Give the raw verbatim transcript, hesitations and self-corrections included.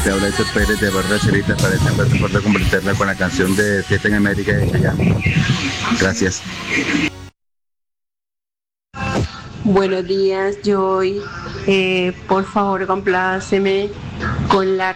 Te habla Héctor Pérez de Barra Cerita para esta por completarla con la canción de Fiesta en América de Chayanne. Gracias. Buenos días, Joy. Eh, por favor, compláceme con la